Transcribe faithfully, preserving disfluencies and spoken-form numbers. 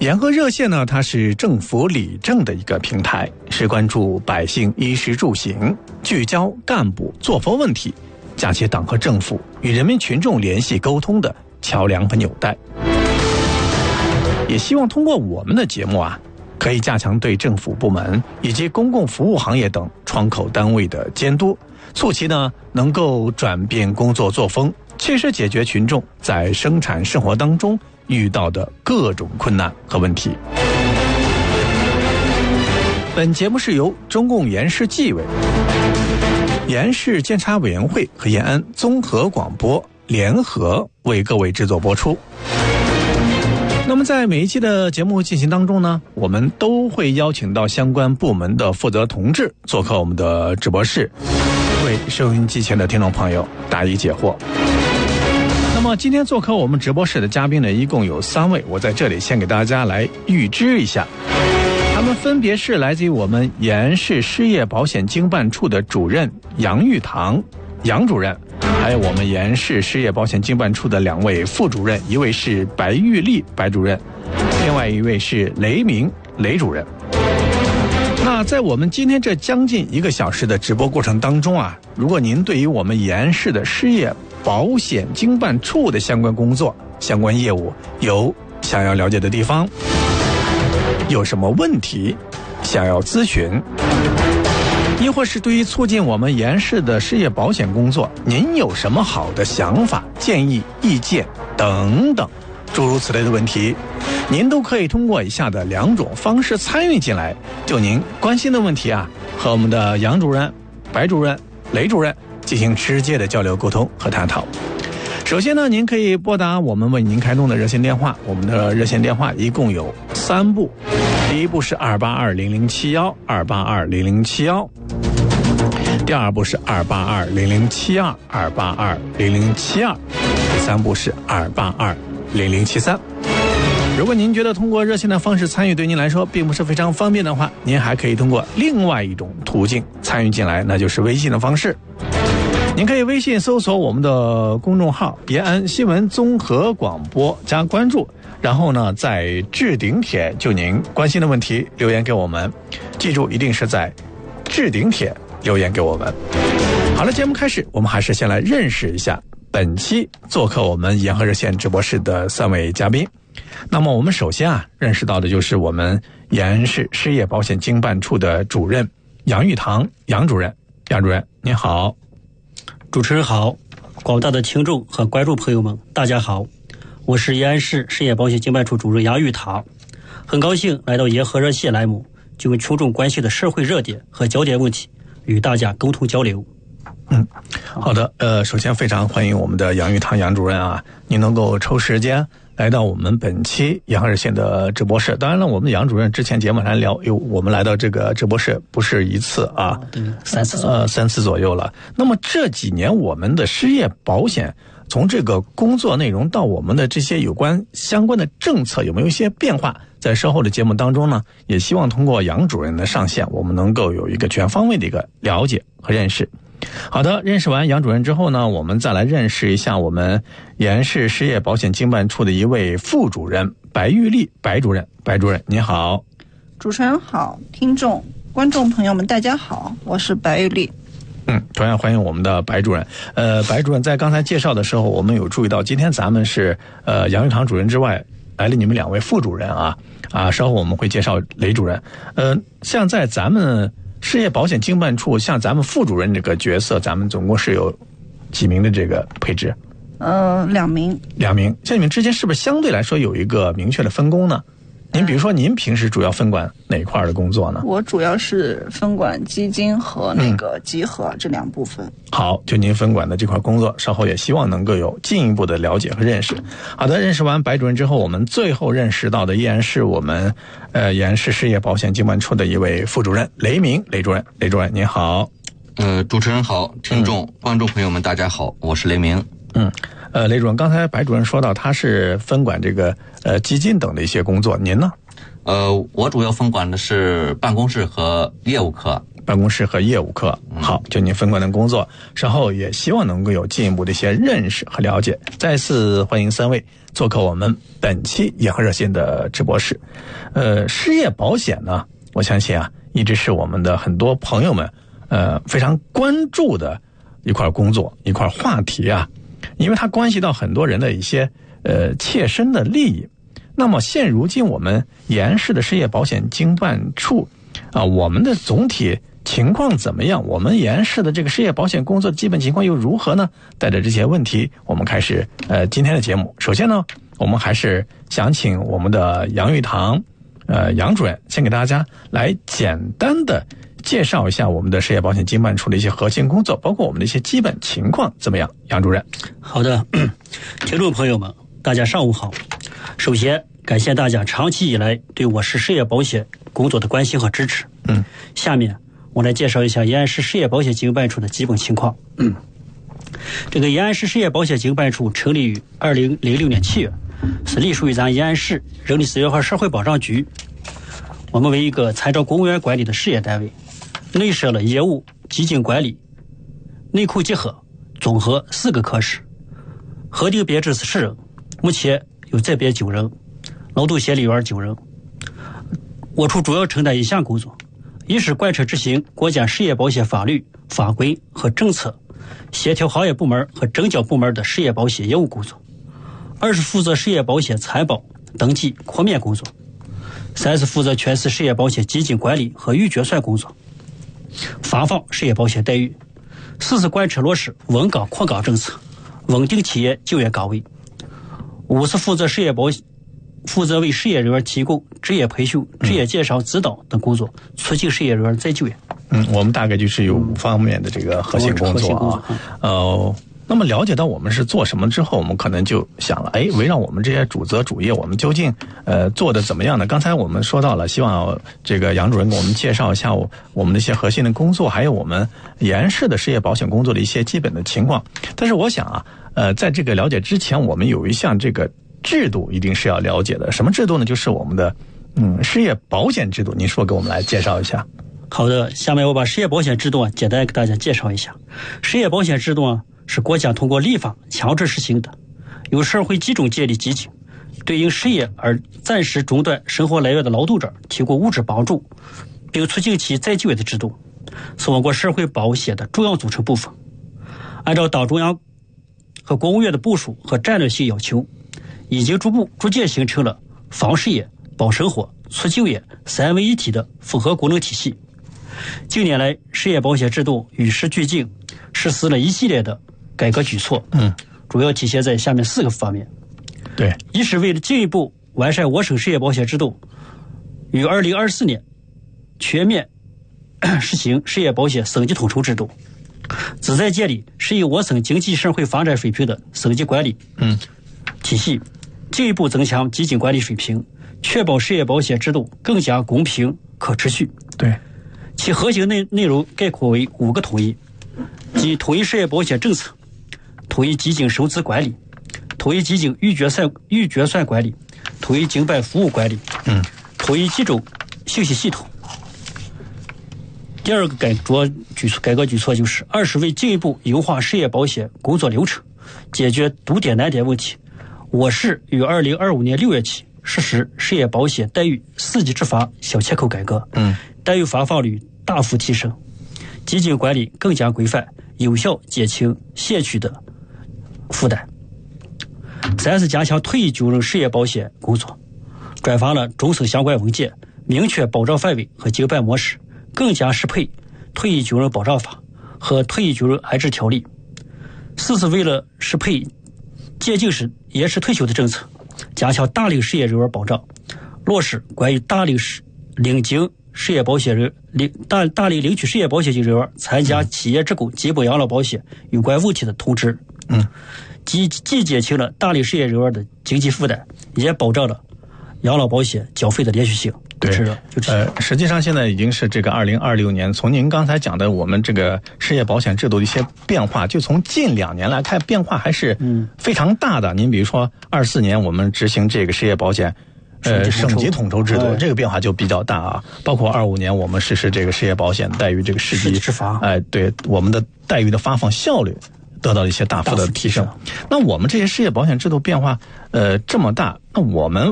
沿河热线呢，它是政府理政的一个平台，是关注百姓衣食住行，聚焦干部作风问题，架起党和政府与人民群众联系沟通的桥梁和纽带。也希望通过我们的节目啊，可以加强对政府部门以及公共服务行业等窗口单位的监督，促其呢能够转变工作作风，切实解决群众在生产生活当中遇到的各种困难和问题。本节目是由中共延世纪委、延世监察委员会和延安综合广播联合为各位制作播出。那么在每一期的节目进行当中呢，我们都会邀请到相关部门的负责同志做客我们的直播室，为收音机前的听众朋友答疑解惑。那么今天做客我们直播室的嘉宾呢，一共有三位，我在这里先给大家来预知一下，他们分别是来自于我们延世失业保险经办处的主任杨玉堂杨主任，还有我们延世失业保险经办处的两位副主任，一位是白玉丽白主任，另外一位是雷明雷主任。那在我们今天这将近一个小时的直播过程当中啊，如果您对于我们延世的失业保险经办处的相关工作、相关业务有想要了解的地方，有什么问题想要咨询，亦或是对于促进我们延世的失业保险工作，您有什么好的想法、建议、意见等等诸如此类的问题，您都可以通过以下的两种方式参与进来，就您关心的问题啊，和我们的杨主任、白主任、雷主任进行直接的交流沟通和探讨。首先呢，您可以拨打我们为您开通的热线电话，我们的热线电话一共有三部，第一部是二八二零零七幺二八二零零七幺，第二部是二八二零零七二二八二零零七二，第三部是二八二零零七三。如果您觉得通过热线的方式参与对您来说并不是非常方便的话，您还可以通过另外一种途径参与进来，那就是微信的方式。您可以微信搜索我们的公众号延安新闻综合广播加关注，然后呢在置顶帖就您关心的问题留言给我们，记住一定是在置顶帖留言给我们。好了，节目开始，我们还是先来认识一下本期做客我们延河热线直播室的三位嘉宾。那么我们首先啊认识到的就是我们延世失业保险经办处的主任杨玉堂杨主任。杨主任您好。 主持人好，广大的听众和观众朋友们大家好，我是延安市失业保险经办处主任杨玉堂，很高兴来到延河热线栏目，就跟群众关心的社会热点和焦点问题与大家沟通交流。 嗯，好的，呃，首先非常欢迎我们的杨玉堂杨主任啊，您能够抽时间来到我们本期延河热线的直播室。当然了，我们杨主任之前节目还聊，有我们来到这个直播室不是一次啊， 对，三次左右， 呃，三次左右了。那么这几年我们的失业保险，从这个工作内容到我们的这些有关相关的政策，有没有一些变化？在稍后的节目当中呢，也希望通过杨主任的上线，我们能够有一个全方位的一个了解和认识。好的，认识完杨主任之后呢，我们再来认识一下我们延世失业保险经办处的一位副主任白玉丽白主任。白主任您好。 主持人好，听众观众朋友们大家好，我是白玉丽。 嗯，同样欢迎我们的白主任。呃，白主任在刚才介绍的时候，我们有注意到今天咱们是呃杨玉堂主任之外来了你们两位副主任啊啊，稍后我们会介绍雷主任。呃，像在咱们失业保险经办处，像咱们副主任这个角色，咱们总共是有几名的这个配置？ 呃，两名。 两名。像你们之间是不是相对来说有一个明确的分工呢？您比如说，您平时主要分管哪一块的工作呢？ 我主要是分管基金和那个集合这两部分。 嗯、好，就您分管的这块工作，稍后也希望能够有进一步的了解和认识。好的，认识完白主任之后，我们最后认识到的依然是我们呃延世失业保险经办处的一位副主任雷明雷主任。雷主任您好。 呃，主持人好，听众、嗯、观众朋友们大家好，我是雷明。 嗯。 呃，雷主任，刚才白主任说到他是分管这个呃基金等的一些工作，您呢？ 呃，我主要分管的是办公室和业务科。 办公室和业务科，好，就您分管的工作，稍后也希望能够有进一步的一些认识和了解。再次欢迎三位做客我们本期野鹤热线的直播室。呃，失业保险呢，我相信啊，一直是我们的很多朋友们呃非常关注的一块工作，一块话题啊，因为它关系到很多人的一些呃切身的利益。那么现如今我们延市的失业保险经办处啊，我们的总体情况怎么样？我们延市的这个失业保险工作的基本情况又如何呢？带着这些问题，我们开始呃今天的节目。首先呢，我们还是想请我们的杨玉堂呃杨主任先给大家来简单的介绍一下我们的失业保险经办处的一些核心工作，包括我们的一些基本情况怎么样？杨主任。 好的，听众朋友们，大家上午好。首先感谢大家长期以来对我市失业保险工作的关心和支持。 嗯， 下面我来介绍一下延安市失业保险经办处的基本情况。嗯，这个延安市失业保险经办处成立于二零零六年七月，是隶属于咱延安市人力资源和社会保障局。我们为一个参照公务员管理的事业单位，内设了业务、基金管理、内库结合、综合四个科室，核定编制是十人，目前有在编九人，劳动协理员九人。我处主要承担一项工作，一是贯彻执行国家失业保险法律法规和政策，协调行业部门和征缴部门的失业保险业务工作；二是负责失业保险参保、登记、扩面工作；三是负责全市失业保险基金管理和预决算工作，发放失业保险待遇；四是贯彻落实稳岗扩岗政策，稳定企业就业岗位；五是负责失业保险负责为失业人员提供职业培训、职业介绍指导等工作，促进失业人员再就业。 嗯，我们大概就是有五方面的这个核心工作啊。呃，那么了解到我们是做什么之后，我们可能就想了，哎，围绕我们这些主责主业，我们究竟呃做的怎么样呢？刚才我们说到了，希望这个杨主任给我们介绍一下我我们的一些核心的工作，还有我们延市的失业保险工作的一些基本的情况。但是我想啊，呃，在这个了解之前，我们有一项这个制度一定是要了解的。什么制度呢？就是我们的嗯失业保险制度。您说给我们来介绍一下。 好的，下面我把失业保险制度啊简单给大家介绍一下。失业保险制度啊是国家通过立法强制实行的，由社会集中建立基金，对因失业而暂时中断生活来源的劳动者提供物质帮助，并促进其再就业的制度，是我国社会保险的重要组成部分。按照党中央和国务院的部署和战略性要求，已经逐步逐渐形成了防失业、保生活、促就业三位一体的复合功能体系。近年来，失业保险制度与时俱进，实施了一系列的改革举措， 嗯， 主要体现在下面四个方面。 对， 一是为了进一步完善我省失业保险制度，于二零二四年全面实行失业保险省级统筹制度，旨在建立适应我省经济社会发展水平的省级管理嗯体系，进一步增强基金管理水平，确保失业保险制度更加公平可持续。 对， 其核心内内容概括为五个统一，即统一失业保险政策、统一基金收支管理、统一基金预决算预决算管理、统一经办服务管理、 嗯， 统一基础信息系统。第二个改主要举措改革举措就是，二是为进一步优化失业保险工作流程，解决堵点难点问题，我市于二零二五年六月起实施失业保险待遇四级制法小切口改革， 嗯， 待遇发放率大幅提升，基金管理更加规范，有效减轻县区的负担。三是加强退役军人失业保险工作，专发了中省相关文件，明确保障范围和经办模式，更加适配退役军人保障法和退役军人安置条例。四是为了适配渐进式延迟退休的政策，加强大龄失业人员保障，落实关于大龄领经失业保险人领大大龄领取失业保险金人员参加企业职工基本养老保险有关问题的通知。 嗯， 既既减轻了大龄失业人员的经济负担，也保障了养老保险缴费的连续性。 对。 对， 是的，就是呃，实际上现在已经是这个二零二六年，从您刚才讲的我们这个失业保险制度的一些变化，就从近两年来看，变化还是非常大的。嗯、您比如说二四年我们执行这个失业保险。呃，省级统筹制度，这个变化就比较大啊。包括二五年我们实施这个失业保险待遇这个市级执法， 哎，对我们的待遇的发放效率得到了一些大幅的提升。那我们这些失业保险制度变化呃这么大，那我们